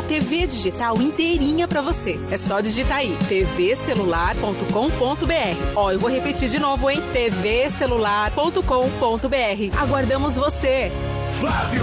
TV digital inteirinha pra você. É só digitar aí, tvcelular.com.br. Ó, eu vou repetir de novo, hein? tvcelular.com.br. Aguardamos você. Flávio